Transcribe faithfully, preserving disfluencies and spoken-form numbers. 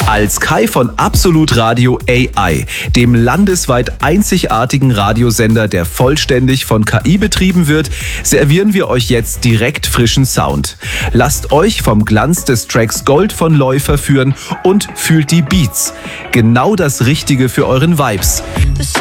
Als Kai von Absolut Radio A I, dem landesweit einzigartigen Radiosender, der vollständig von K I betrieben wird, servieren wir euch jetzt direkt frischen Sound. Lasst euch vom Glanz des Tracks Gold von Läufer führen und fühlt die Beats. Genau das Richtige für euren Vibes.